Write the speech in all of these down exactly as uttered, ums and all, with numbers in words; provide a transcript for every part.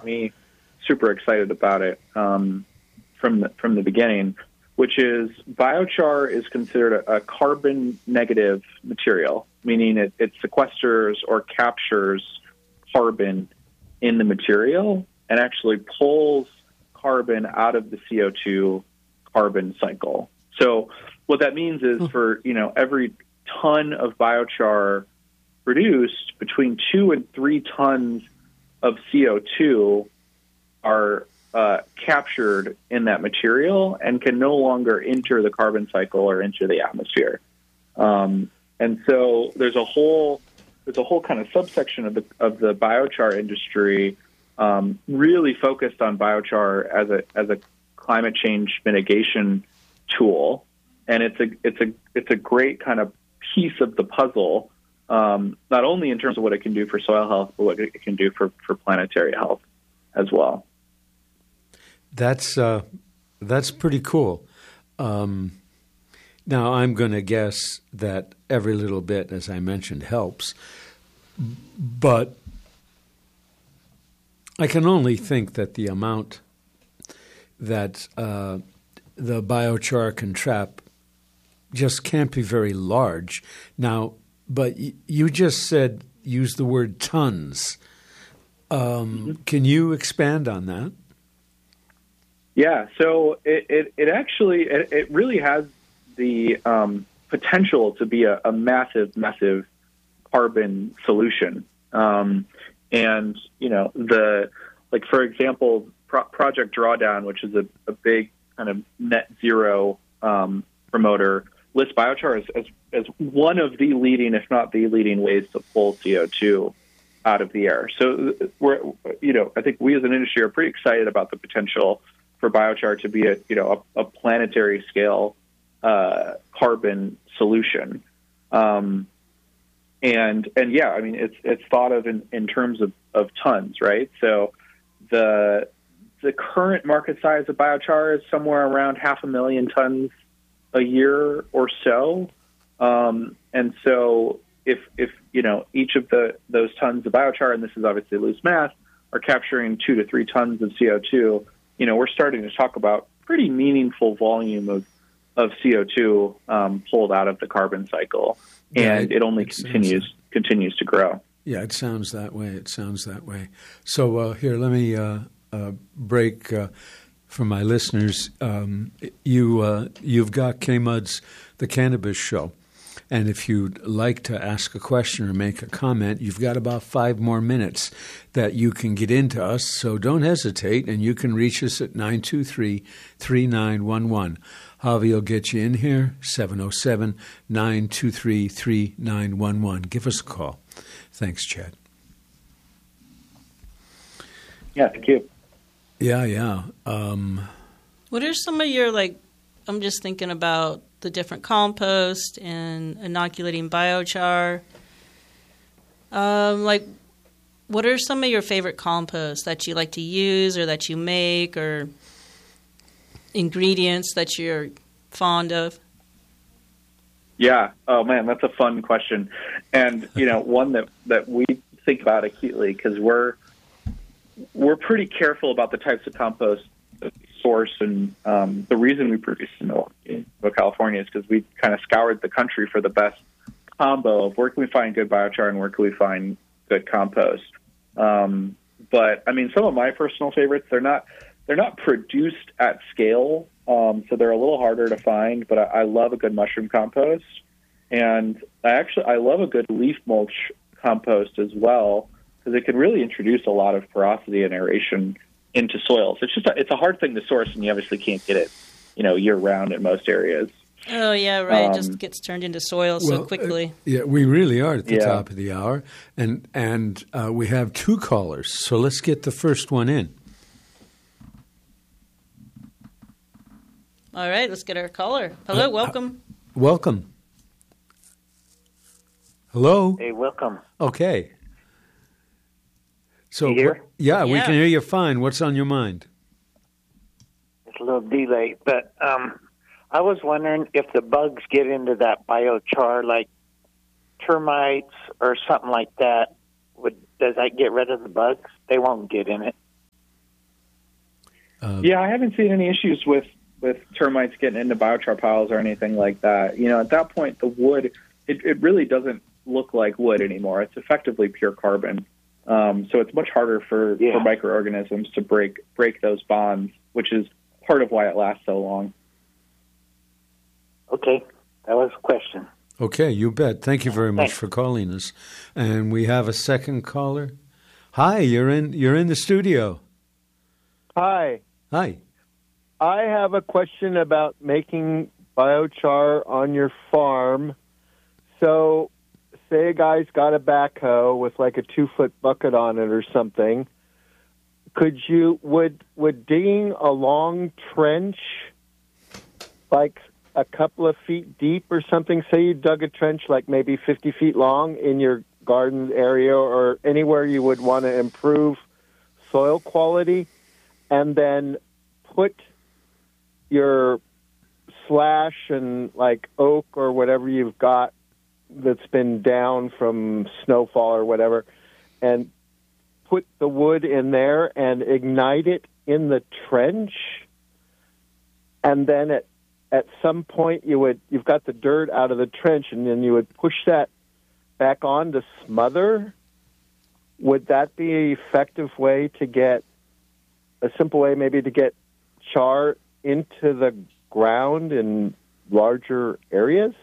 got me super excited about it um, from the, from the beginning, which is biochar is considered a, a carbon negative material, meaning it, it sequesters or captures carbon in the material and actually pulls carbon out of the C O two carbon cycle. So what that means is for, you know, every ton of biochar produced, between two and three tons of C O two are uh, captured in that material and can no longer enter the carbon cycle or enter the atmosphere. Um, and so there's a whole there's a whole kind of subsection of the of the biochar industry um, really focused on biochar as a as a climate change mitigation tool, and it's a it's a it's a great kind of piece of the puzzle, um, not only in terms of what it can do for soil health, but what it can do for, for planetary health as well. That's uh, that's pretty cool. Um, now I'm going to guess that every little bit, as I mentioned, helps, but I can only think that the amount that uh, the biochar can trap just can't be very large. Now, but y- you just said, use the word tons. Um, mm-hmm. Can you expand on that? Yeah, so it, it, it actually, it, it really has the um, potential to be a, a massive, massive carbon solution. Um, and, you know, the, like, for example, Pro- Project Drawdown, which is a, a big kind of net zero um, promoter, lists biochar as, as, as one of the leading, if not the leading, ways to pull C O two out of the air. So, we're, you know, I think we as an industry are pretty excited about the potential for biochar to be a, you know, a, a planetary scale uh, carbon solution. Um, and and yeah, I mean, it's it's thought of in, in terms of, of tons, right? So the the current market size of biochar is somewhere around half a million tons a year or so. Um, and so if, if, you know, each of the, those tons of biochar, and this is obviously loose math, are capturing two to three tons of C O two, you know, we're starting to talk about pretty meaningful volume of, of C O two um, pulled out of the carbon cycle. Yeah, and it, it only it continues, continues to grow. Yeah, it sounds that way. It sounds that way. So uh, here, let me uh, uh, break uh, for my listeners. Um, you, uh, you've got K-Mud's The Cannabis Show. And if you'd like to ask a question or make a comment, you've got about five more minutes that you can get into us. So don't hesitate, and you can reach us at nine two three, three nine one one. Javi will get you in here, seven oh seven, nine two three, three nine one one. Give us a call. Thanks, Chad. Yeah, thank you. Yeah, yeah. Um, what are some of your, like, I'm just thinking about the different compost and inoculating biochar. Um, like, what are some of your favorite composts that you like to use or that you make, or ingredients that you're fond of? Yeah. Oh, man, that's a fun question. And, you know, one that, that we think about acutely, because we're, we're pretty careful about the types of compost that we source. And um, the reason we produce in Milwaukee, California, is because we kind of scoured the country for the best combo of where can we find good biochar and where can we find good compost. Um, but, I mean, some of my personal favorites, they're not they're not produced at scale, um, so they're a little harder to find, but I, I love a good mushroom compost. And I actually I love a good leaf mulch compost as well, because it can really introduce a lot of porosity and aeration into soils. It's just a, it's a hard thing to source, and you obviously can't get it, you know, year round in most areas. Oh yeah, right. Um, it just gets turned into soil well, so quickly. Uh, yeah, we really are at the yeah. top of the hour, and and uh, we have two callers. So let's get the first one in. All right, let's get our caller. Hello, Uh, welcome. Uh, welcome. Hello. Hey, welcome. Okay. So You hear? wh- yeah, we Yeah. can hear you fine. What's on your mind? It's a little delay, but um, I was wondering if the bugs get into that biochar, like termites or something like that. Would does that get rid of the bugs? They won't get in it. Uh, yeah, I haven't seen any issues with, with termites getting into biochar piles or anything like that. You know, at that point, the wood, it, it really doesn't look like wood anymore. It's effectively pure carbon. Um, so it's much harder for, Yeah. for microorganisms to break break those bonds, which is part of why it lasts so long. Okay, that was a question. Okay, you bet. Thank you very much Thanks. for calling us. And we have a second caller. Hi, you're in you're in the studio. Hi. Hi. I have a question about making biochar on your farm. So, say a guy's got a backhoe with like a two-foot bucket on it or something. Could you, would, would digging a long trench, like a couple of feet deep or something, say you dug a trench like maybe fifty feet long in your garden area or anywhere you would want to improve soil quality, and then put your slash and like oak or whatever you've got that's been down from snowfall or whatever, and put the wood in there and ignite it in the trench, and then at at some point you would you've got the dirt out of the trench, and then you would push that back on to smother. Would that be an effective way to get a simple way maybe to get char into the ground in larger areas?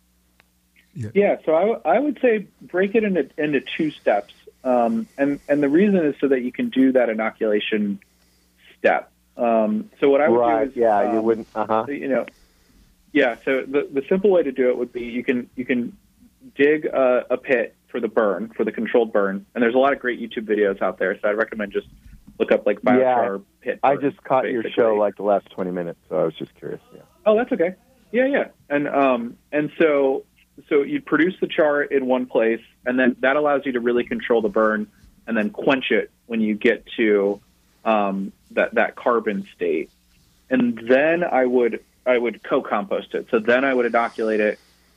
Yeah, so I, I would say break it into into two steps, um, and and the reason is so that you can do that inoculation step. Um, so what I would right, do is, yeah, um, you wouldn't, uh-huh. you know, yeah. So the the simple way to do it would be you can you can dig a, a pit for the burn, for the controlled burn, and there's a lot of great YouTube videos out there. So I'd recommend just look up like biochar yeah, pit. I burn, just caught your basically. show like the last twenty minutes, so I was just curious. Yeah. Oh, that's okay. Yeah, yeah. And um, and so so you produce the char in one place, and then that allows you to really control the burn, and then quench it when you get to um, that that carbon state. And then I would I would co-compost it. So then I would inoculate it,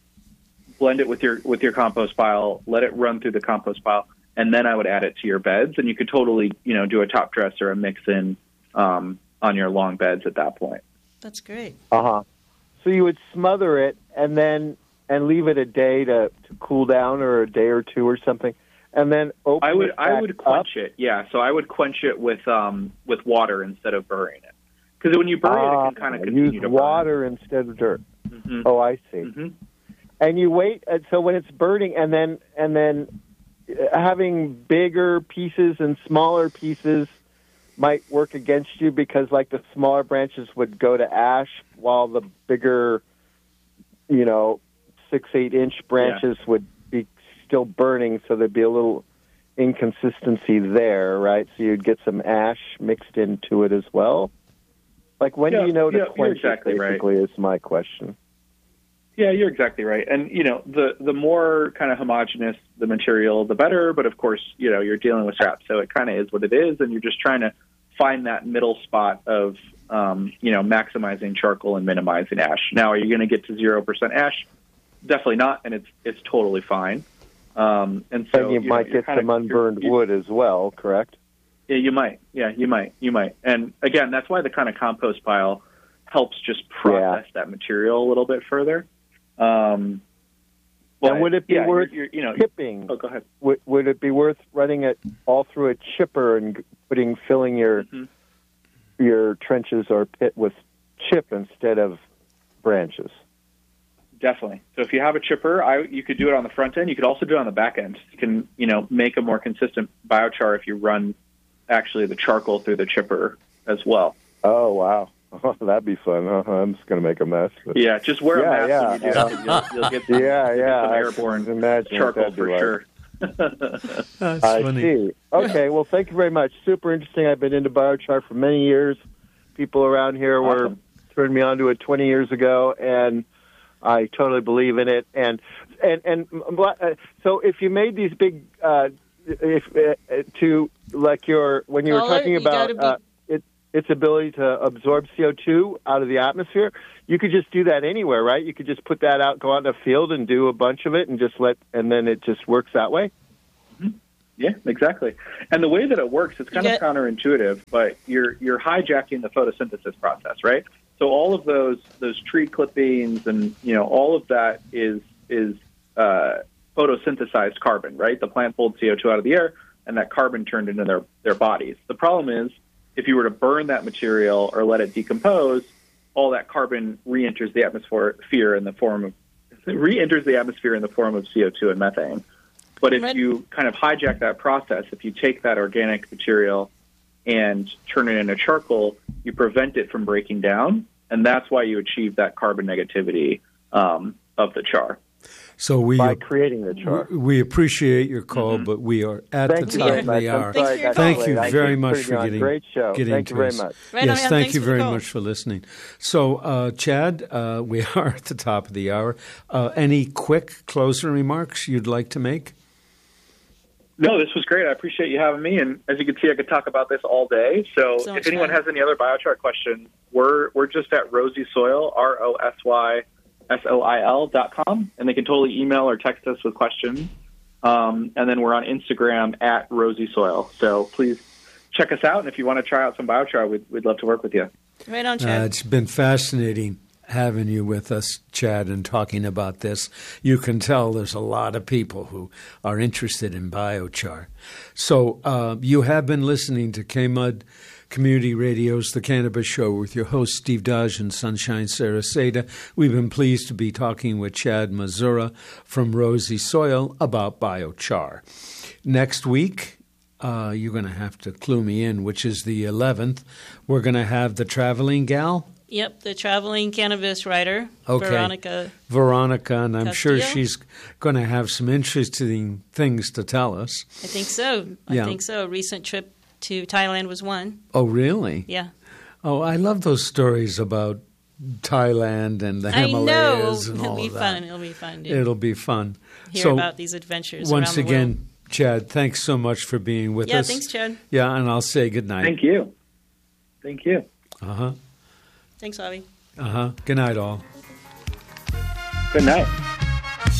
blend it with your with your compost pile, let it run through the compost pile, and then I would add it to your beds. And you could totally you know do a top dress or a mix in um, on your long beds at that point. That's great. Uh-huh. So you would smother it and then and leave it a day to, to cool down, or a day or two or something, and then open I would it back I would quench up? it. Yeah, so I would quench it with um with water instead of burying it, because when you bury it, it can kind of Ah, continue use to water instead of dirt. burn. Mm-hmm. Oh, I see. Mm-hmm. And you wait, and so when it's burning, and then and then uh, having bigger pieces and smaller pieces might work against you, because like the smaller branches would go to ash while the bigger, you know, six, eight inch branches yeah. would be still burning. So there'd be a little inconsistency there, right? So you'd get some ash mixed into it as well. Like when yeah, do you know to yeah, quench exactly it, basically, right. is my question. Yeah, you're exactly right. And, you know, the, the more kind of homogeneous the material, the better. But, of course, you know, you're dealing with scrap, so it kind of is what it is, and you're just trying to find that middle spot of, um, you know, maximizing charcoal and minimizing ash. Now, are you going to get to zero percent ash? Definitely not, and it's it's totally fine. Um, and so and you, you might know, get kinda, some unburned you're, wood as well, correct? Yeah, you might. Yeah, you might. You might. And, again, that's why the kind of compost pile helps just process yeah. that material a little bit further. Um, but, and would it be yeah, worth you're, you're, you know, chipping? Oh, go ahead. Would, would it be worth running it all through a chipper and putting filling your mm-hmm. your trenches or pit with chip instead of branches? Definitely. So if you have a chipper, I, you could do it on the front end. You could also do it on the back end. You can, you know, make a more consistent biochar if you run actually the charcoal through the chipper as well. Oh, wow. Oh, that'd be fun. Uh-huh. I'm just going to make a mess. But... Yeah, just wear yeah, a mask yeah. when you do it. You'll, you'll get some, yeah, you'll yeah. get some airborne imagine charcoal for like. sure. That's I funny. see. Okay, well, thank you very much. Super interesting. I've been into biochar for many years. People around here Awesome. were turned me on to it twenty years ago, and I totally believe in it. And and and uh, so, if you made these big, uh, if uh, to like your when you were Caller, talking you about gotta be- uh, it, its ability to absorb C O two out of the atmosphere, you could just do that anywhere, right? You could just put that out, go out in a field, and do a bunch of it, and just let, and then it just works that way. Yeah, exactly. And the way that it works, it's kind Yeah. of counterintuitive, but you're you're hijacking the photosynthesis process, right? So all of those those tree clippings and you know all of that is is uh, photosynthesized carbon, right? The plant pulled C O two out of the air, and that carbon turned into their their bodies. The problem is, if you were to burn that material or let it decompose, all that carbon re-enters the atmosphere in the form of re-enters the atmosphere in the form of C O two and methane. But if Right. you kind of hijack that process, if you take that organic material and turn it into charcoal, you prevent it from breaking down, and that's why you achieve that carbon negativity um, of the char. So we by creating the char. we appreciate your call, Mm-hmm. but we are at Thank the you top very of much. the I'm hour. sorry I Thanks for your got call. Thank late. you I very keep much putting for you on. getting Great show. getting Thank to you very us. much. Right yes, on, yeah, thank thanks you for the very call. much for listening. So, uh, Chad, uh, we are at the top of the hour. Uh, any quick closing remarks you'd like to make? No, this was great. I appreciate you having me. And as you can see, I could talk about this all day. So, So much if anyone fun. has any other biochar questions, we're we're just at Rosy Soil, R O S Y S O I L dot com, and they can totally email or text us with questions. Um, and then we're on Instagram at Rosy Soil. So please check us out. And if you want to try out some biochar, we'd, we'd love to work with you. Right on, Uh, Chad. it's been fascinating having you with us, Chad, and talking about this. You can tell there's a lot of people who are interested in biochar. So uh, you have been listening to K-Mud Community Radio's The Cannabis Show with your host, Steve Dodge and Sunshine Sarasota. We've been pleased to be talking with Chad Mazura from Rosy Soil about biochar. Next week, uh, you're going to have to clue me in, which is the eleventh. We're going to have the traveling gal, Yep, the traveling cannabis writer, Okay. Veronica. Veronica, and I'm sure Castillo? she's going to have some interesting things to tell us. I think so. I Yeah. think so. A recent trip to Thailand was one. Oh, really? Yeah. Oh, I love those stories about Thailand and the I know. Himalayas and It'll all be of that. fun. It'll be fun to It'll be fun. hear so about these adventures once around the again, world. Chad, thanks so much for being with Yeah, us. thanks, Chad. Yeah, and I'll say good night. Thank you. Thank you. Uh huh. Thanks, Avi. Uh huh. Good night, all. Good night.